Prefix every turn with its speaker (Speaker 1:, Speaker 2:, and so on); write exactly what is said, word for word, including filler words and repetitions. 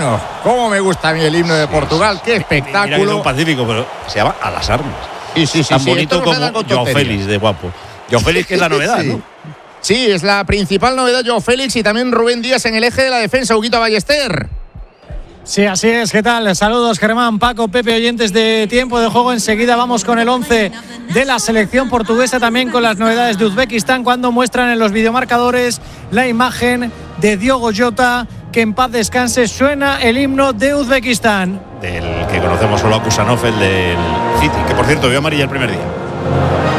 Speaker 1: bueno, cómo me gusta a mí el himno de Portugal, qué espectáculo.
Speaker 2: Mira que es un pacífico, pero se llama A las armas.
Speaker 1: Sí, sí, sí,
Speaker 2: tan
Speaker 1: sí,
Speaker 2: bonito como Joao Félix de guapo. Joao Félix, que es la novedad,
Speaker 1: sí.
Speaker 2: ¿no?
Speaker 1: Sí, es la principal novedad, Joao Félix, y también Rubén Díaz en el eje de la defensa, Huguito Ballester.
Speaker 3: Sí, así es. ¿Qué tal? Saludos, Germán, Paco, Pepe, oyentes de Tiempo de Juego. Enseguida vamos con el once de la selección portuguesa, también con las novedades de Uzbekistán, cuando muestran en los videomarcadores la imagen de Diogo Jota, que en paz descanse. Suena el himno de Uzbekistán.
Speaker 2: Del que conocemos solo a Kusanov, el del City, que por cierto vio amarilla el primer día.